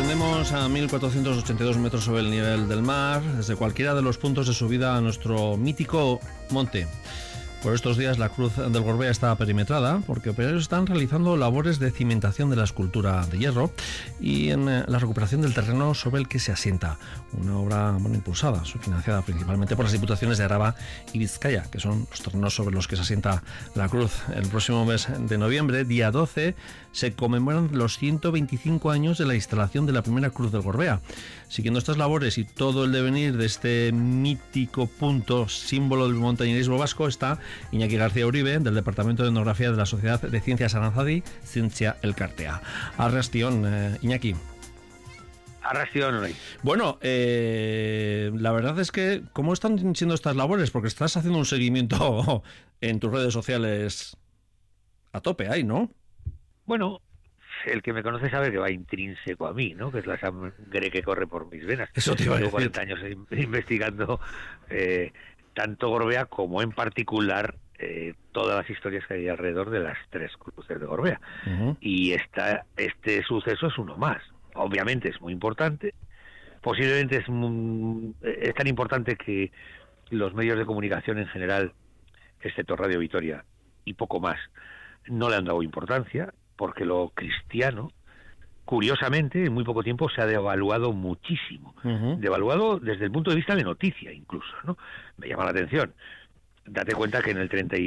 Descendemos a 1482 metros sobre el nivel del mar, desde cualquiera de los puntos de subida a nuestro mítico monte. Por estos días la Cruz del Gorbea está perimetrada porque operarios están realizando labores de cimentación de la escultura de hierro y en la recuperación del terreno sobre el que se asienta. Una obra impulsada, financiada principalmente por las diputaciones de Araba y Vizcaya, que son los terrenos sobre los que se asienta la Cruz. El próximo mes de noviembre, día 12, se conmemoran los 125 años de la instalación de la primera Cruz del Gorbea. Siguiendo estas labores y todo el devenir de este mítico punto, símbolo del montañerismo vasco, está Iñaki García Uribe, del Departamento de Etnografía de la Sociedad de Ciencias Aranzadi, Zientzia Elkartea. Arrastion, Iñaki. Arrastion. Bueno, la verdad es que, ¿cómo están siendo estas labores? Porque estás haciendo un seguimiento en tus redes sociales a tope ahí, ¿no? Bueno, el que me conoce sabe que va intrínseco a mí, ¿no? Que es la sangre que corre por mis venas. Eso te iba a decir. Llevo 40 años investigando tanto Gorbea como en particular todas las historias que hay alrededor de las tres cruces de Gorbea. Uh-huh. Y este suceso es uno más. Obviamente es muy importante. Posiblemente es tan importante que los medios de comunicación en general, excepto Radio Vitoria y poco más, no le han dado importancia, porque lo cristiano, curiosamente, en muy poco tiempo se ha devaluado muchísimo. Uh-huh. Devaluado desde el punto de vista de noticia, incluso, ¿no? Me llama la atención. Date cuenta que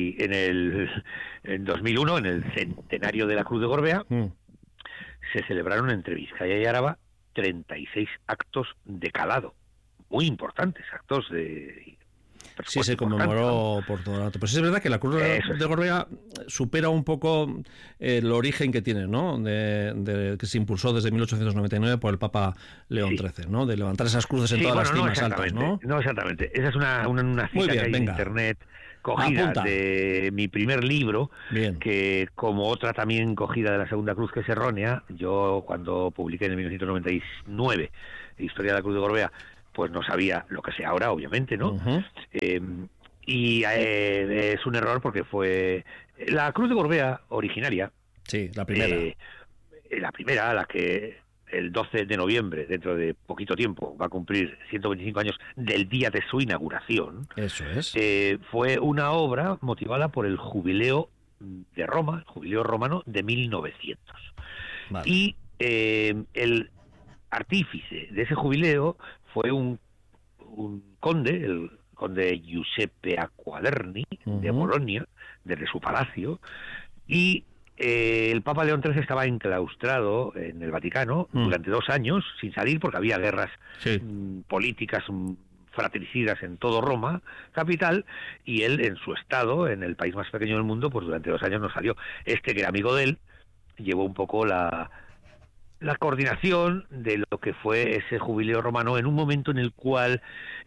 en 2001, en el centenario de la Cruz de Gorbea, se celebraron entre Vizcaya y Araba 36 actos de calado. Muy importantes, actos de... Sí, se conmemoró por todo el rato. Pues es verdad que la Cruz de Gorbea supera un poco el origen que tiene, ¿no? Que se impulsó desde 1899 por el Papa León XIII, ¿no? De levantar esas cruces en todas las cimas altas, ¿no? No, exactamente. Esa es una cita que hay en internet cogida de mi primer libro, bien, que como otra también cogida de la Segunda Cruz, que es errónea. Yo, cuando publiqué en 1999 Historia de la Cruz de Gorbea, pues no sabía lo que sé ahora, obviamente, ¿no? Uh-huh. Y es un error porque fue la Cruz de Gorbea originaria. Sí, la primera. La que el 12 de noviembre, dentro de poquito tiempo, va a cumplir 125 años del día de su inauguración. Eso es. Fue una obra motivada por el jubileo de Roma, el jubileo romano de 1900. Vale. Y el artífice de ese jubileo fue un conde, el conde Giuseppe Acquaderni, uh-huh, de Bolonia, desde su palacio, y el Papa León XIII estaba enclaustrado en el Vaticano durante 2 años, sin salir, porque había guerras políticas fratricidas en todo Roma, capital, y él en su estado, en el país más pequeño del mundo, pues durante 2 años no salió. Que era amigo de él, llevó un poco la coordinación de lo que fue ese jubileo romano en un momento en el cual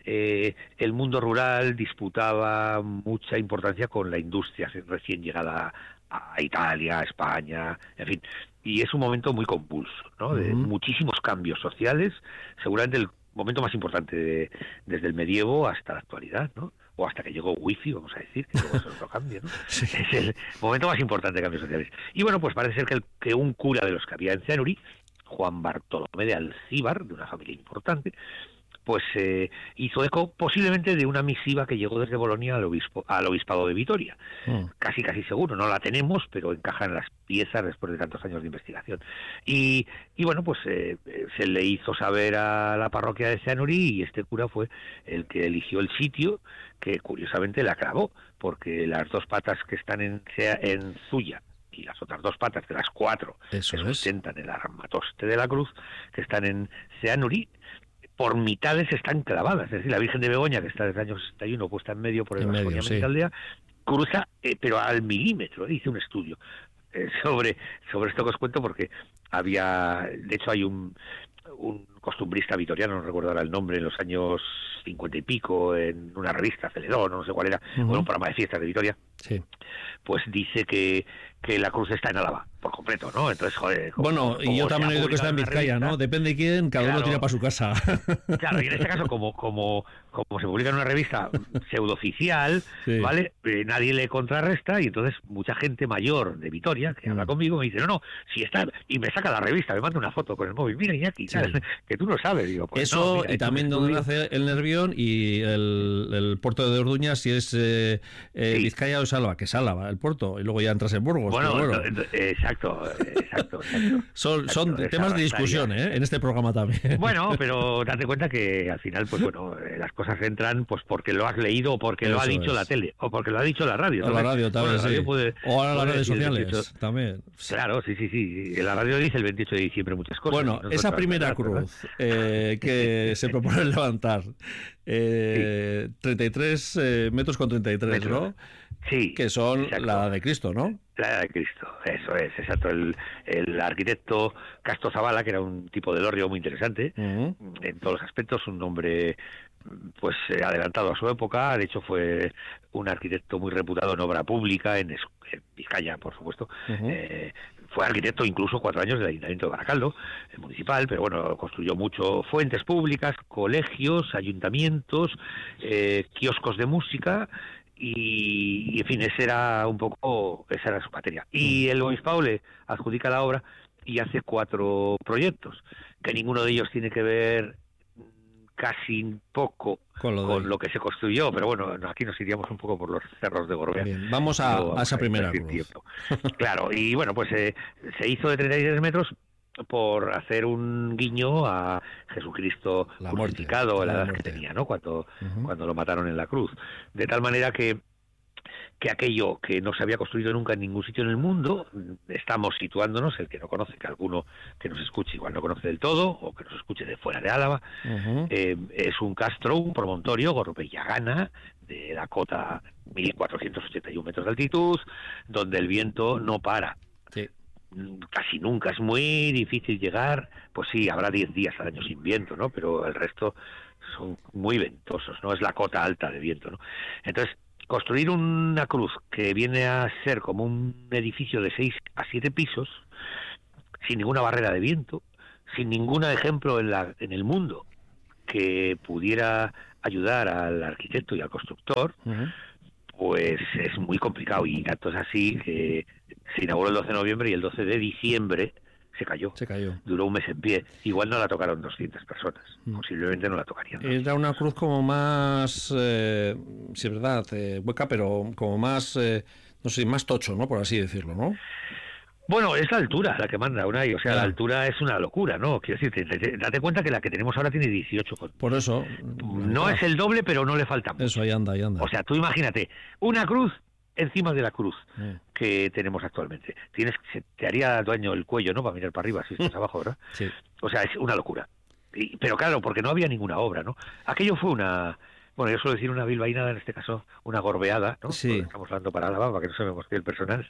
el mundo rural disputaba mucha importancia con la industria recién llegada a Italia, a España, en fin. Y es un momento muy convulso, ¿no? De muchísimos cambios sociales, seguramente el momento más importante desde el medievo hasta la actualidad, ¿no? O hasta que llegó Wi-Fi, vamos a decir, que luego es otro cambio, ¿no? Sí. Es el momento más importante de cambios sociales. Y bueno, pues parece ser que un cura de los que había en Cianuri, Juan Bartolomé de Alcíbar, de una familia importante, pues hizo eco posiblemente de una misiva que llegó desde Bolonia al obispado de Vitoria. Casi seguro, no la tenemos, pero encaja en las piezas después de tantos años de investigación. Y bueno, pues se le hizo saber a la parroquia de Cianuri, y este cura fue el que eligió el sitio, que curiosamente la clavó, porque las 2 patas que están en Zuya y las otras 2 patas de las 4 que sustentan el armatoste de la cruz, que están en Cianuri, por mitades están clavadas. Es decir, la Virgen de Begoña, que está desde el año 61 puesta en medio por el Vasconia Aldea, cruza, pero al milímetro. Hice un estudio sobre esto que os cuento, porque de hecho hay un costumbrista vitoriano, no recuerdo ahora el nombre, en los años 50 y pico, en una revista, Celedón, no sé cuál era, o en un programa de fiestas de Vitoria, pues dice que la cruz está en Álava, por completo, ¿no? Entonces, joder... Bueno, y yo también he oído que está en Vizcaya, ¿no? Depende de quién, cada uno tira para su casa. Claro, y en este caso, como se publica en una revista pseudooficial, ¿vale? Nadie le contrarresta, y entonces mucha gente mayor de Vitoria, que habla conmigo, me dice, no, si está... Y me saca la revista, me manda una foto con el móvil, mira, Iñaki, ¿sabes? Que tú no sabes. Digo, pues eso, no, mira, y también donde nace el Nervión y el puerto de Orduña, si es Vizcaya o Sálava, que es Sálava, el puerto, y luego ya entras en Burgos. Bueno, exacto. Son temas de discusión, en este programa también. Bueno, pero date cuenta que al final, pues bueno, las cosas entran pues porque lo has leído, o porque lo ha dicho la tele, o porque lo ha dicho la radio. O la radio también, o ahora las redes sociales también. Claro, sí. La radio dice el 28 de diciembre muchas cosas. Bueno, esa primera cruz que se propone levantar, 33 metros con 33, ¿no? Sí. Que son exacto. La de Cristo, ¿no? La de Cristo, eso es, exacto. El arquitecto Castro Zavala, que era un tipo de Elorrio muy interesante, en todos los aspectos, un hombre pues adelantado a su época. De hecho fue un arquitecto muy reputado en obra pública, en Vizcaya, por supuesto. Fue arquitecto incluso 4 años del Ayuntamiento de Baracaldo, municipal, pero bueno, construyó mucho fuentes públicas, colegios, ayuntamientos, kioscos de música, y en fin, esa era su materia. Y el obispado le adjudica la obra y hace 4 proyectos, que ninguno de ellos tiene que ver casi poco con lo que se construyó, pero bueno, aquí nos iríamos un poco por los cerros de Gorbea. Bien, vamos a esa primera cruz. Claro, y bueno, pues se hizo de 33 metros por hacer un guiño a Jesucristo crucificado, la edad que tenía, ¿no? Cuando lo mataron en la cruz. De tal manera que aquello que no se había construido nunca en ningún sitio en el mundo, estamos situándonos, el que no conoce, que alguno que nos escuche igual no conoce del todo, o que nos escuche de fuera de Álava, es un castro, un promontorio, Gorbella-Gana, de la cota 1481 metros de altitud, donde el viento no para. Sí. Casi nunca, es muy difícil llegar, pues sí, habrá 10 días al año sin viento, ¿no? Pero el resto son muy ventosos, ¿no? Es la cota alta de viento, ¿no? Entonces, construir una cruz que viene a ser como un edificio de 6 a 7 pisos, sin ninguna barrera de viento, sin ningún ejemplo en el mundo que pudiera ayudar al arquitecto y al constructor, pues es muy complicado, y tanto es así que se inauguró el 12 de noviembre y el 12 de diciembre se cayó. Duró un mes en pie. Igual no la tocaron 200 personas. Posiblemente no la tocarían. Era una cruz como más, sí es verdad, hueca, pero como más, no sé, más tocho, ¿no? Por así decirlo, ¿no? Bueno, es la altura la que manda Unai, o sea, la altura es una locura, ¿no? Quiero decir, date cuenta que la que tenemos ahora tiene 18. Por eso. No es el doble, pero no le falta mucho. Eso, ahí anda. O sea, tú imagínate, una cruz encima de la cruz que tenemos actualmente. Te haría daño el cuello, ¿no? Para mirar para arriba, si estás abajo, ¿verdad? Sí. O sea, es una locura. Pero claro, porque no había ninguna obra, ¿no? Aquello fue bueno, yo suelo decir una bilbainada, en este caso una gorbeada, ¿no? Sí. Estamos hablando para Álava, para que no se me mosquee el personal,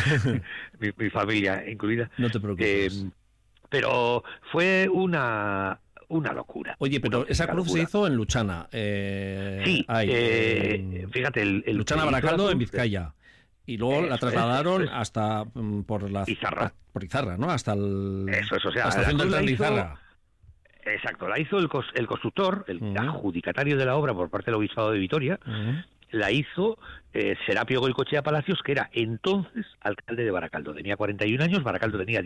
mi familia incluida. No te preocupes. Pero fue una locura. Oye, pero esa cruz se hizo en Luchana. Sí, fíjate, el Luchana Baracaldo en Vizcaya. Y luego la trasladaron hasta por Izarra. Por Izarra, ¿no? Hasta o sea, la estación del tren de Izarra. Exacto, la hizo el constructor, el adjudicatario de la obra por parte del Obispado de Vitoria, la hizo Serapio Goicoechea Palacios, que era entonces alcalde de Baracaldo. Tenía 41 años, Baracaldo tenía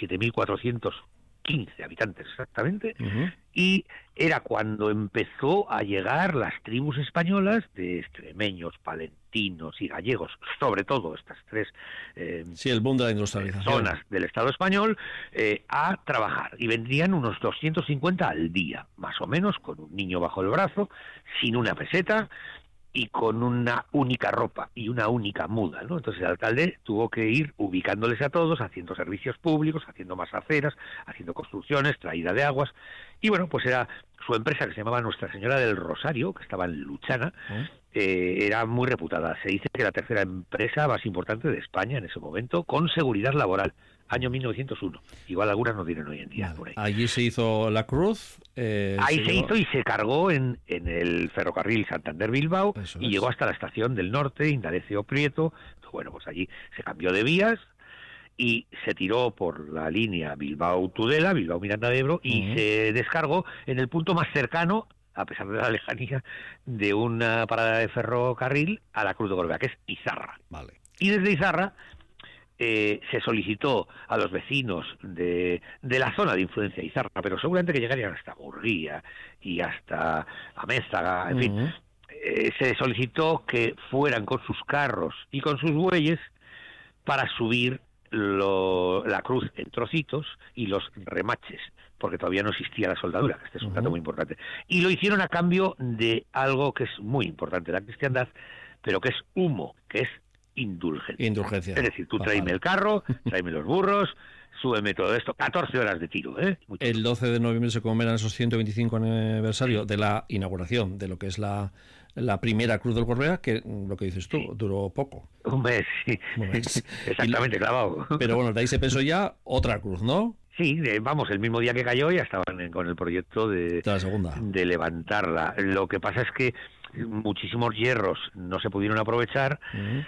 17.415 habitantes exactamente, y era cuando empezó a llegar las tribus españolas de extremeños, palentinos y gallegos, sobre todo estas 3 el boom de la industrialización, zonas del Estado español, a trabajar, y vendrían unos 250 al día, más o menos, con un niño bajo el brazo, sin una peseta y con una única ropa y una única muda, ¿no? Entonces el alcalde tuvo que ir ubicándoles a todos, haciendo servicios públicos, haciendo más aceras, haciendo construcciones, traída de aguas, y bueno, pues era su empresa, que se llamaba Nuestra Señora del Rosario, que estaba en Luchana, era muy reputada. Se dice que la tercera empresa más importante de España en ese momento, con seguridad laboral. Año 1901. Igual algunas no tienen hoy en día. Por ahí. Allí se hizo la cruz. Ahí se hizo y se cargó en el ferrocarril Santander-Bilbao y llegó hasta la estación del norte, Indalecio Prieto. Bueno, pues allí se cambió de vías y se tiró por la línea Bilbao-Tudela, Bilbao-Miranda de Ebro, y se descargó en el punto más cercano, a pesar de la lejanía, de una parada de ferrocarril a la Cruz de Gorbea, que es Izarra. Vale. Y desde Izarra se solicitó a los vecinos de la zona de influencia de Izarra, pero seguramente que llegarían hasta Murguía y hasta Amézaga, en fin, se solicitó que fueran con sus carros y con sus bueyes para subir la cruz en trocitos y los remaches, porque todavía no existía la soldadura, este es un dato muy importante. Y lo hicieron a cambio de algo que es muy importante en la cristiandad, pero que es humo, que es indulgencia. Es decir, tú tráeme el carro, tráeme los burros, súbeme todo esto. 14 horas de tiro, ¿eh? El 12 de noviembre se conmemoran esos 125 aniversario de la inauguración de lo que es la primera Cruz del Gorbea, que lo que dices tú, duró poco. Un mes, sí. Exactamente, clavado. Pero bueno, de ahí se pensó ya otra cruz, ¿no? Sí, vamos, el mismo día que cayó ya estaban con el proyecto de la segunda, de levantarla. Lo que pasa es que muchísimos hierros no se pudieron aprovechar.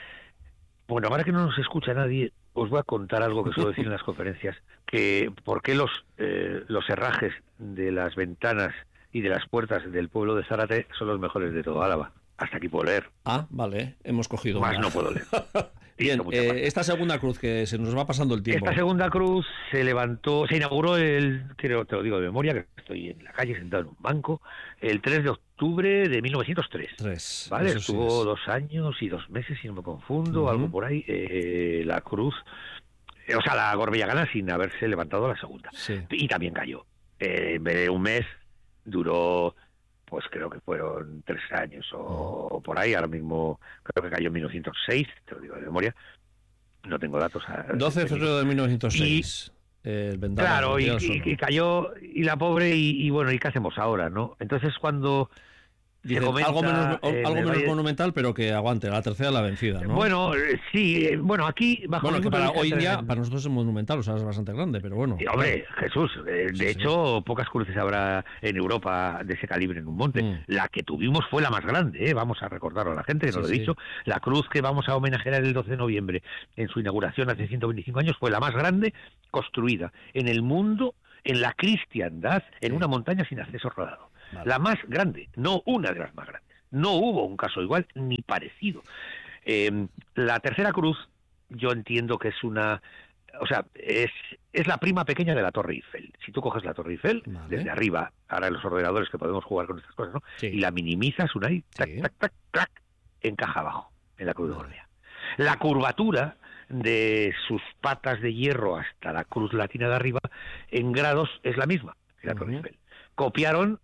Bueno, ahora que no nos escucha nadie, os voy a contar algo que suelo decir en las conferencias, que por qué los herrajes de las ventanas y de las puertas del pueblo de Zárate son los mejores de todo Álava. Hasta aquí puedo leer. Ah, vale, hemos cogido más. No puedo leer. Bien, esta segunda cruz, que se nos va pasando el tiempo. Esta segunda cruz se inauguró creo, te lo digo de memoria, que estoy en la calle sentado en un banco, el 3 de octubre de 1903. ¿Vale? Estuvo 2 años y 2 meses, si no me confundo, algo por ahí, la cruz, o sea, la Gorbellagana sin haberse levantado la segunda. Sí. Y también cayó. En vez de un mes, duró... pues creo que fueron 3 años o por ahí. Ahora mismo creo que cayó en 1906, te lo digo de memoria, no tengo datos. 12 de febrero de 1906. Claro, y cayó, y la pobre, y bueno, ¿y qué hacemos ahora, no? Entonces cuando... Dicen, algo menos monumental, pero que aguante, la tercera la vencida, ¿no? Bueno, sí, bueno, aquí... Bueno, que para hoy día, para nosotros es monumental, o sea, es bastante grande, pero bueno. Sí, hombre, Jesús, de hecho, pocas cruces habrá en Europa de ese calibre en un monte. La que tuvimos fue la más grande, vamos a recordarlo a la gente, que no lo he dicho. La cruz que vamos a homenajear el 12 de noviembre en su inauguración hace 125 años fue la más grande construida en el mundo, en la cristiandad, en una montaña sin acceso rodado. Vale. La más grande, no una de las más grandes. No hubo un caso igual ni parecido. La tercera cruz, yo entiendo que es una... O sea, es la prima pequeña de la Torre Eiffel. Si tú coges la Torre Eiffel, desde arriba, ahora en los ordenadores que podemos jugar con estas cosas, ¿no? Sí. Y la minimizas, Unai, tac, tac, tac, tac, encaja abajo, en la Cruz de Gorbea. La curvatura de sus patas de hierro hasta la cruz latina de arriba, en grados, es la misma que la Torre Eiffel. Copiaron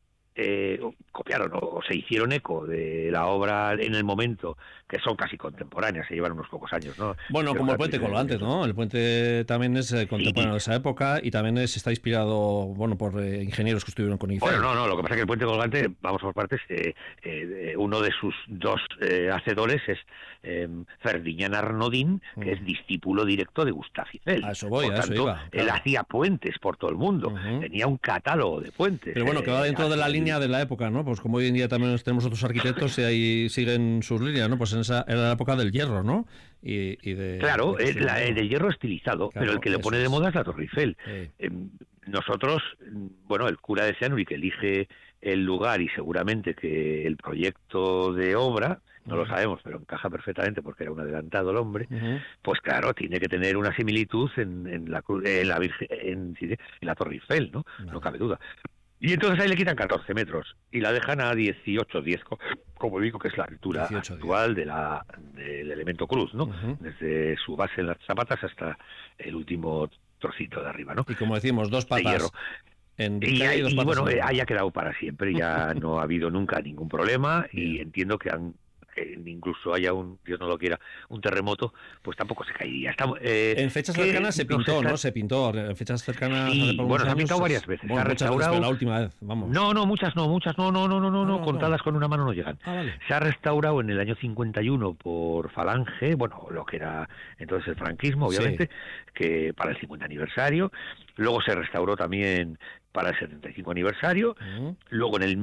o se hicieron eco de la obra en el momento, que son casi contemporáneas, se llevan unos pocos años, ¿no? Bueno, pero como el puente colgante, ¿no? El puente también es contemporáneo de esa época y también está inspirado, bueno, por ingenieros que estuvieron con Eiffel. Bueno, no, lo que pasa es que el puente colgante, vamos por partes, uno de sus 2 hacedores es Ferdinand Arnodin, que es discípulo directo de Gustave Eiffel. A eso voy, por a tanto, eso iba. Claro. Él hacía puentes por todo el mundo, tenía un catálogo de puentes. Pero bueno, que va dentro de la línea de la época, ¿no? Pues como hoy en día también tenemos otros arquitectos y ahí siguen sus líneas, ¿no? Pues era la época del hierro, ¿no? Claro, el hierro estilizado, claro, pero el que le pone de moda es la Torre Eiffel. Nosotros, bueno, el cura de Seanuri, que elige el lugar y seguramente que el proyecto de obra, no lo sabemos, pero encaja perfectamente porque era un adelantado el hombre, pues claro, tiene que tener una similitud en la Torre Eiffel, ¿no? No cabe duda. Y entonces ahí le quitan 14 metros y la dejan a 18, 10, como digo, que es la altura actual del elemento cruz, ¿no? Desde su base en las zapatas hasta el último trocito de arriba, ¿no? Y como decimos, 2 patas. Y bueno, haya quedado para siempre, ya no ha habido nunca ningún problema y entiendo que incluso haya Dios no lo quiera, un terremoto, pues tampoco se caería. En fechas cercanas se pintó, ¿no? Se pintó en fechas cercanas. Sí, bueno, se ha pintado varias veces. Bueno, se ha restaurado. Veces, la última vez, vamos. No, muchas no, contadas con una mano no llegan. Vale. Se ha restaurado en el año 51 por Falange, bueno, lo que era entonces el franquismo, obviamente, que para el 50 aniversario. Luego se restauró también para el 75 aniversario. Luego en el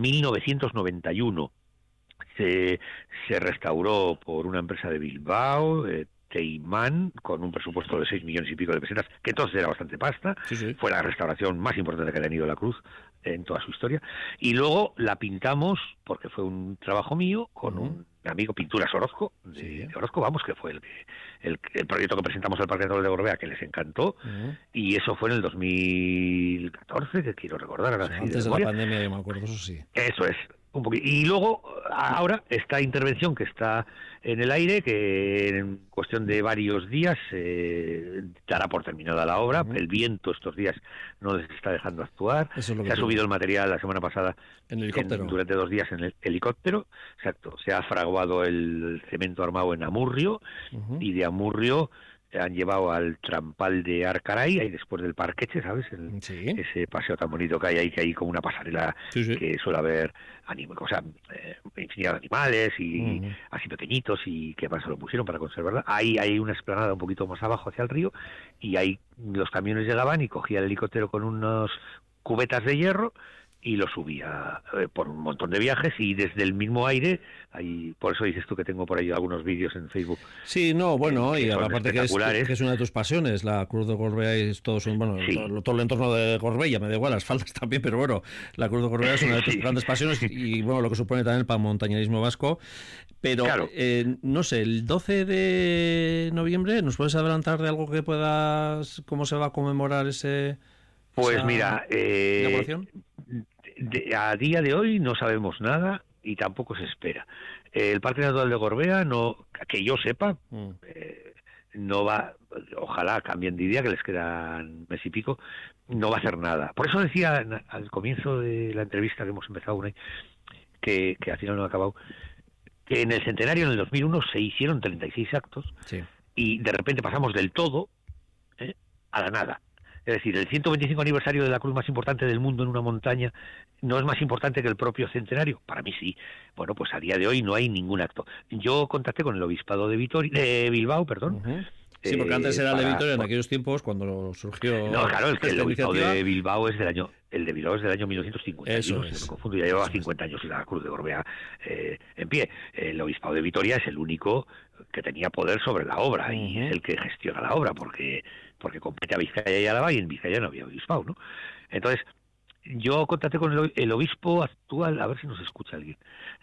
1991 se restauró por una empresa de Bilbao, Teimán, con un presupuesto de 6 millones y pico de pesetas, que entonces era bastante pasta. Sí. Fue la restauración más importante que ha tenido la cruz en toda su historia. Y luego la pintamos, porque fue un trabajo mío, con un amigo, Pinturas Orozco, de Orozco, vamos, que fue el proyecto que presentamos al Parque Natural de Gorbea, que les encantó, y eso fue en el 2014, que quiero recordar. Ahora, antes de la pandemia, yo me acuerdo, eso sí. Eso es. Un poquito. Y luego, ahora, esta intervención que está en el aire, que en cuestión de varios días dará por terminada la obra. El viento estos días no les está dejando actuar. Se ha subido el material la semana pasada en helicóptero. Durante 2 días en el helicóptero. Exacto. Se ha fraguado el cemento armado en Amurrio, y de Amurrio han llevado al trampal de Arcaray, ahí después del Parqueche, ¿sabes? Ese paseo tan bonito que hay como una pasarela que suele haber infinidad de animales y así pequeñitos, y que más se lo pusieron para conservarla. Ahí hay una explanada un poquito más abajo hacia el río, y ahí los camiones llegaban y cogía el helicóptero con unos cubetas de hierro y lo subía por un montón de viajes, y desde el mismo aire, ahí, por eso dices tú que tengo por ahí algunos vídeos en Facebook. Sí, no, bueno, y aparte que es una de tus pasiones, la Cruz de Gorbea, y todo el entorno de Gorbella, me da igual, las faldas también, pero bueno, la Cruz de Gorbea es una de tus grandes pasiones, y bueno, lo que supone también para el montañismo vasco. Pero, claro, no sé, el 12 de noviembre, ¿nos puedes adelantar de algo que puedas, cómo se va a conmemorar esa inauguración? A día de hoy no sabemos nada y tampoco se espera. El Parque Natural de Gorbea, no, que yo sepa, no va, ojalá cambien de idea, que les quedan mes y pico, no va a hacer nada. Por eso decía al comienzo de la entrevista que hemos empezado, que al final no ha acabado, que en el centenario, en el 2001, se hicieron 36 actos, y de repente pasamos del todo a la nada. Es decir, el 125 aniversario de la cruz más importante del mundo en una montaña no es más importante que el propio centenario. Para mí sí. Bueno, pues a día de hoy no hay ningún acto. Yo contacté con el obispado de Bilbao, perdón. Sí, porque antes era el de Vitoria en aquellos tiempos cuando surgió. No, claro, el obispado de Bilbao es del año 1951. Eso es. Si no me confundo, ya llevaba 50 años y la Cruz de Gorbea en pie. El obispado de Vitoria es el único que tenía poder sobre la obra, y es el que gestiona la obra, porque compete a Vizcaya y Álava, y en Vizcaya no había obispado, ¿no? Entonces, yo contacté con el obispo actual, a ver si nos escucha alguien,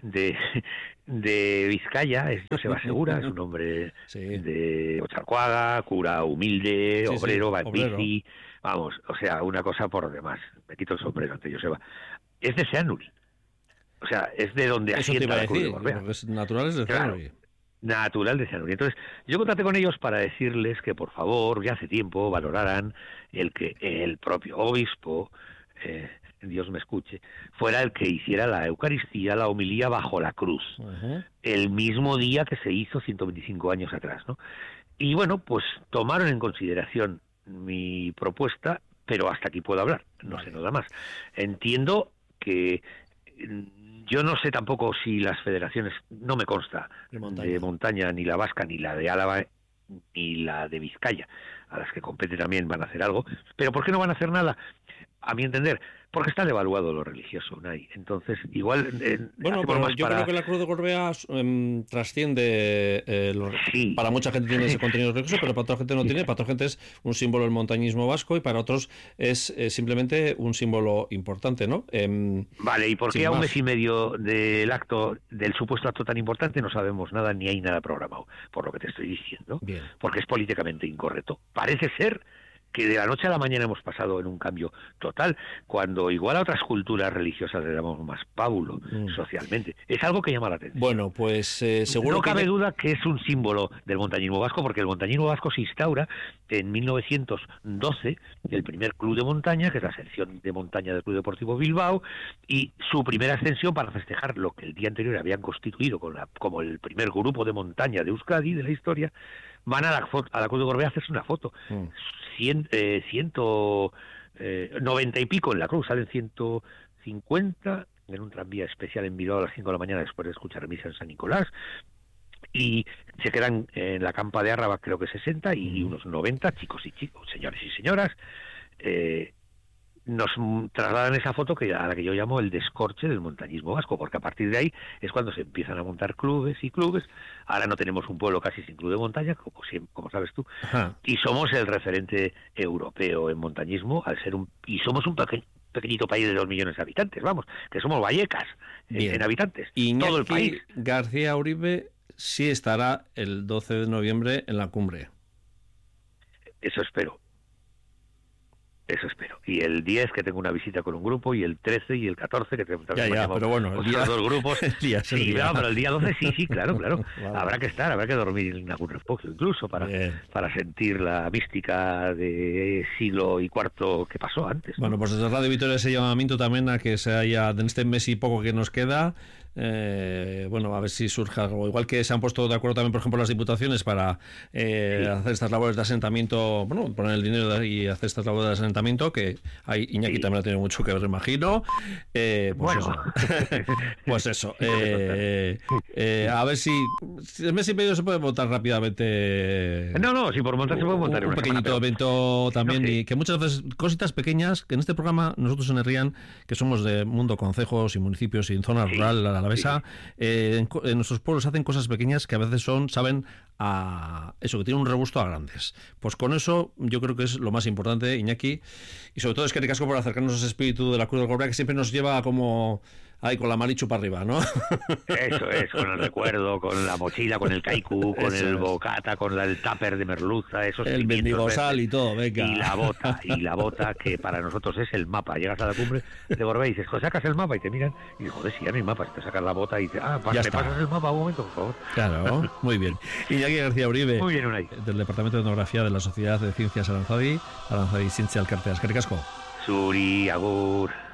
de Vizcaya, es Joseba Segura, es un hombre de Ocharcoaga, cura humilde, obrero, va en bici, vamos, o sea, una cosa por demás. Me quito el sombrero ante Joseba. Es de Seanul, o sea, es de donde asienta la Cruz de Gorbea. Es natural, es de Seanul. Natural de Seanul. Entonces, yo contacté con ellos para decirles que, por favor, ya hace tiempo valoraran el que el propio obispo, Dios me escuche, fuera el que hiciera la Eucaristía, la homilía bajo la cruz, el mismo día que se hizo 125 años atrás, ¿no? Y bueno, pues tomaron en consideración mi propuesta, pero hasta aquí puedo hablar, no sé nada más. Entiendo que yo no sé tampoco si las federaciones, no me consta, de montaña, ni la vasca, ni la de Álava, ni la de Vizcaya, a las que compete también, van a hacer algo. ¿Pero por qué no van a hacer nada? A mi entender, porque está devaluado lo religioso, Unai. Entonces, igual... bueno, pero yo creo que la Cruz de Gorbea trasciende... Para mucha gente tiene ese contenido religioso, pero para otra gente no tiene. Para otra gente es un símbolo del montañismo vasco, y para otros es simplemente un símbolo importante, ¿no? Vale, ¿y por qué a un mes y medio del supuesto acto tan importante no sabemos nada, ni hay nada programado? Por lo que te estoy diciendo. Bien. Porque es políticamente incorrecto. Parece ser que de la noche a la mañana hemos pasado en un cambio total, cuando igual a otras culturas religiosas le damos más pábulo socialmente. Es algo que llama la atención. Bueno, pues seguro no cabe duda que es un símbolo del montañismo vasco, porque el montañismo vasco se instaura en 1912, el primer club de montaña, que es la sección de montaña del Club Deportivo Bilbao, y su primera ascensión, para festejar lo que el día anterior habían constituido como el primer grupo de montaña de Euskadi, de la historia, van a la Cruz de Gorbea a hacerse una foto. 90 y pico en la cruz, salen 150 en un tranvía especial en Bilbao a las 5 de la mañana después de escuchar misa en San Nicolás, y se quedan en la campa de Árraba creo que 60 y unos 90 chicos y chicos, señores y señoras, nos trasladan esa foto a la que yo llamo el descorche del montañismo vasco, porque a partir de ahí es cuando se empiezan a montar clubes y clubes. Ahora no tenemos un pueblo casi sin club de montaña, como sabes tú, y somos el referente europeo en montañismo, y somos un pequeñito país de 2 millones de habitantes, vamos, que somos Vallecas en habitantes, Iñaki todo el país. García Uribe sí estará el 12 de noviembre en la cumbre. Eso espero. Y el 10 que tengo una visita con un grupo, y el 13 y el 14 que tengo también pero bueno, el día, 2 grupos. El día. Pero el día 12 sí, claro. Vale. Habrá que dormir en algún refugio incluso para sentir la mística de siglo y cuarto que pasó antes, ¿no? Bueno, pues desde Radio Vitoria ese llamamiento también a que se haya, en este mes y poco que nos queda, bueno, a ver si surge algo. Igual que se han puesto de acuerdo también, por ejemplo, las diputaciones para hacer estas labores de asentamiento, bueno, poner el dinero y hacer estas labores de asentamiento, que hay, Iñaki también ha tenido mucho que ver, imagino. Pues eso. A ver si el mes y medio se puede montar rápidamente. No, si por montar se puede montar un pequeñito evento también, y que muchas veces cositas pequeñas, que en este programa nosotros en Herrián, que somos de mundo concejos y municipios y en zona rural alavesa, en nuestros pueblos hacen cosas pequeñas que a veces saben a eso, que tienen un regusto a grandes. Pues con eso yo creo que es lo más importante, Iñaki, y sobre todo es que ricasco por acercarnos a ese espíritu de la Cruz del Gorbea, que siempre nos lleva como ahí con la marichu para arriba, ¿no? Eso es, con el recuerdo, con la mochila, con el kaiku, con el bocata, con el tupper de merluza, el bendigosal y todo, venga. Y la bota, que para nosotros es el mapa. Llegas a la cumbre de Gorbea y dices, sacas el mapa, y te miran y dices, joder, si ya no hay mapa, si te sacas la bota y dices, ¿me pasas el mapa un momento, por favor? Claro, muy bien. Iñaki García Uribe, muy bien, Unai, del Departamento de Etnografía de la Sociedad de Ciencias Aranzadi Zientzia Elkartea. Eskerrik asko. Zuri, agur.